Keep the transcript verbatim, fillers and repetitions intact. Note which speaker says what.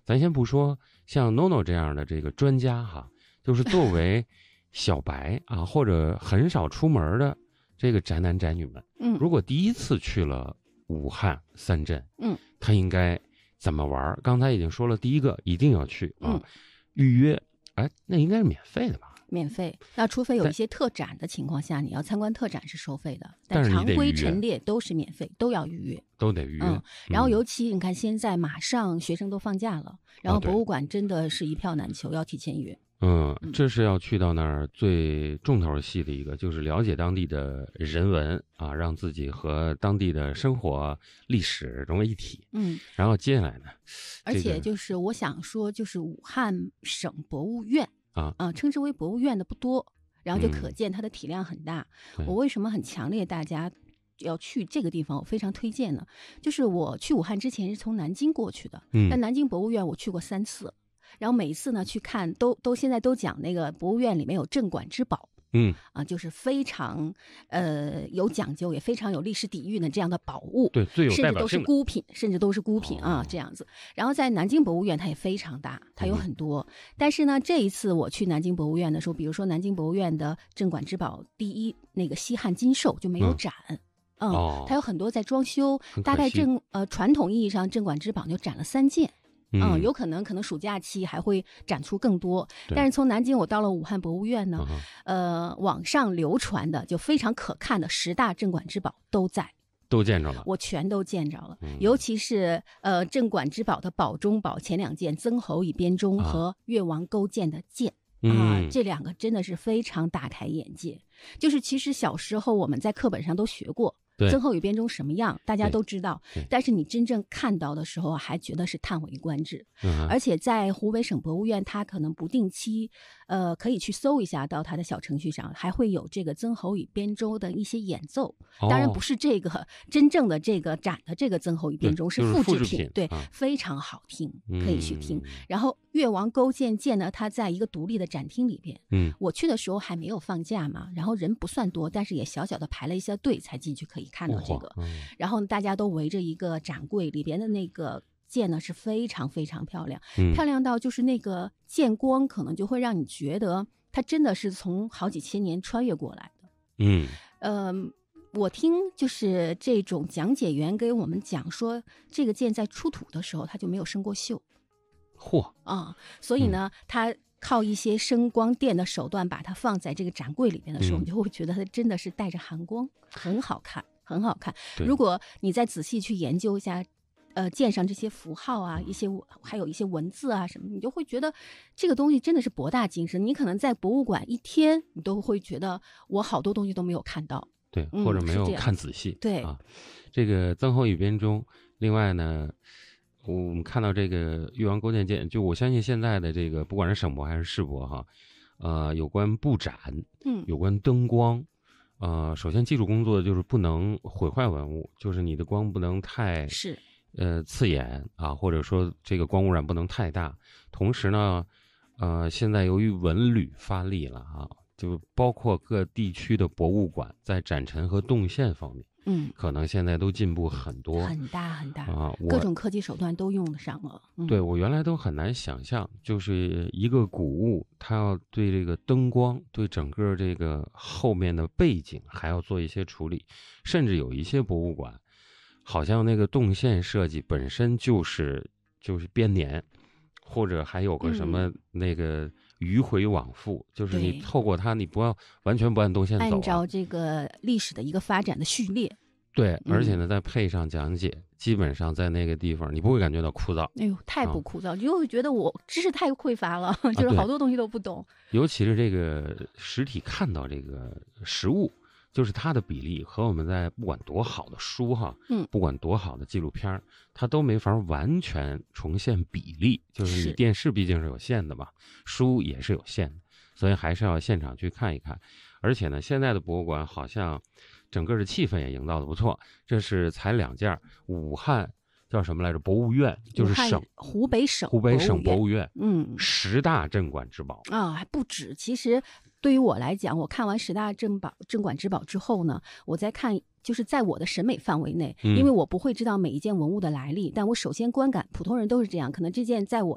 Speaker 1: 咱先不说像 N O N O 这样的这个专家哈，就是作为小白啊，或者很少出门的这个宅男宅女们，
Speaker 2: 嗯，
Speaker 1: 如果第一次去了武汉三镇，
Speaker 2: 嗯，
Speaker 1: 他应该怎么玩？刚才已经说了，第一个一定要去啊，
Speaker 2: 嗯、
Speaker 1: 预约，哎，那应该是免费的吧？
Speaker 2: 免费，那除非有一些特展的情况下，你要参观特展是收费的，
Speaker 1: 但是
Speaker 2: 常规陈列都是免费，都要预约，
Speaker 1: 都得预约。
Speaker 2: 嗯，然后尤其你看，现在马上学生都放假了，然后博物馆真的是一票难求，要提前约。
Speaker 1: 嗯，这是要去到那儿最重头戏的一个，就是了解当地的人文啊，让自己和当地的生活历史融为一体。
Speaker 2: 嗯，
Speaker 1: 然后接下来呢，
Speaker 2: 而且就是我想说，就是武汉省博物院
Speaker 1: 啊
Speaker 2: 啊，称之为博物院的不多，然后就可见它的体量很大。
Speaker 1: 嗯、
Speaker 2: 我为什么很强烈大家要去这个地方？我非常推荐呢。就是我去武汉之前是从南京过去的，
Speaker 1: 嗯，
Speaker 2: 但南京博物院我去过三次。然后每一次呢去看都都现在都讲那个博物院里面有镇馆之宝，
Speaker 1: 嗯
Speaker 2: 啊，就是非常呃有讲究，也非常有历史底蕴的这样的宝物，
Speaker 1: 对，最有代表性的，
Speaker 2: 甚至都是孤品，甚至都是孤品啊、
Speaker 1: 哦、
Speaker 2: 这样子。然后在南京博物院它也非常大，它有很多。嗯、但是呢，这一次我去南京博物院的时候，比如说南京博物院的镇馆之宝第一那个西汉金兽就没有展。嗯
Speaker 1: 嗯，哦、
Speaker 2: 它有很多在装修，大概镇呃传统意义上镇馆之宝就展了三件。嗯，有可能可能暑假期还会展出更多，但是从南京我到了武汉博物院呢，呃，网上流传的就非常可看的十大镇馆之宝都在，
Speaker 1: 都见着了，
Speaker 2: 我全都见着了，
Speaker 1: 嗯、
Speaker 2: 尤其是呃镇馆之宝的宝中宝前两件曾侯乙编钟和越王勾践的剑。啊、
Speaker 1: 嗯，
Speaker 2: 这两个真的是非常大开眼界。就是其实小时候我们在课本上都学过。曾侯乙编钟什么样大家都知道，但是你真正看到的时候还觉得是叹为观止。
Speaker 1: 嗯、
Speaker 2: 而且在湖北省博物院它可能不定期呃，可以去搜一下，到它的小程序上还会有这个曾侯乙编钟的一些演奏、哦、当然不是这个真正的这个展的这个曾侯乙编钟，是复制品，
Speaker 1: 就是、品
Speaker 2: 对、
Speaker 1: 啊、
Speaker 2: 非常好听，可以去听、
Speaker 1: 嗯、
Speaker 2: 然后越王勾践剑呢，它在一个独立的展厅里边，
Speaker 1: 嗯，
Speaker 2: 我去的时候还没有放假嘛，然后人不算多，但是也小小的排了一下队才进去可以看到这个、
Speaker 1: 嗯、
Speaker 2: 然后大家都围着一个展柜，里边的那个剑呢是非常非常漂亮、
Speaker 1: 嗯、
Speaker 2: 漂亮到就是那个剑光可能就会让你觉得它真的是从好几千年穿越过来的。
Speaker 1: 嗯
Speaker 2: 呃我听就是这种讲解员给我们讲说，这个剑在出土的时候它就没有生过锈。
Speaker 1: 嚯
Speaker 2: 啊、嗯，所以呢，它靠一些声光电的手段把它放在这个展柜里边的时候，
Speaker 1: 嗯、
Speaker 2: 你就会觉得它真的是带着寒光，很好看，很好看。
Speaker 1: 如
Speaker 2: 果你再仔细去研究一下，呃，剑上这些符号啊，一些还有一些文字啊什么，你就会觉得这个东西真的是博大精深。你可能在博物馆一天，你都会觉得我好多东西都没有看到，
Speaker 1: 对，
Speaker 2: 嗯、
Speaker 1: 或者没有看仔细。
Speaker 2: 对
Speaker 1: 啊，这个曾侯乙编钟，另外呢。我们看到这个越王勾践剑，就我相信现在的这个不管是省博还是市博哈，呃，有关布展，
Speaker 2: 嗯，
Speaker 1: 有关灯光，呃，首先基础工作就是不能毁坏文物，就是你的光不能太
Speaker 2: 是
Speaker 1: 呃刺眼啊，或者说这个光污染不能太大。同时呢，呃，现在由于文旅发力了啊，就包括各地区的博物馆在展陈和动线方面。
Speaker 2: 嗯，
Speaker 1: 可能现在都进步很多，
Speaker 2: 很大很大
Speaker 1: 啊，
Speaker 2: 各种科技手段都用得上了。嗯、
Speaker 1: 对，我原来都很难想象，就是一个古物，它要对这个灯光，对整个这个后面的背景还要做一些处理，甚至有一些博物馆，好像那个动线设计本身就是就是编年，或者还有个什么那个。迂回往复，就是你透过它，你不要完全不按动线走、啊，
Speaker 2: 按照这个历史的一个发展的序列。
Speaker 1: 对，而且呢，再配上讲解、嗯，基本上在那个地方你不会感觉到枯燥。
Speaker 2: 哎呦，太不枯燥，啊、就会觉得我知识太匮乏了，就是好多东西都不懂。
Speaker 1: 啊、尤其是这个实体看到这个实物。就是它的比例和我们在不管多好的书哈，
Speaker 2: 嗯，
Speaker 1: 不管多好的纪录片，它都没法完全重现比例。就是你电视毕竟是有限的嘛，书也是有限的，所以还是要现场去看一看。而且呢，现在的博物馆好像整个的气氛也营造的不错。这是才两件，武汉叫什么来着？博物院，就是省
Speaker 2: 湖北省
Speaker 1: 湖北省博物院，
Speaker 2: 嗯，
Speaker 1: 十大镇馆之宝
Speaker 2: 啊，还不止。其实对于我来讲，我看完十大镇宝镇馆之宝之后呢，我再看，就是在我的审美范围内，
Speaker 1: 嗯、
Speaker 2: 因为我不会知道每一件文物的来历，但我首先观感，普通人都是这样，可能这件在我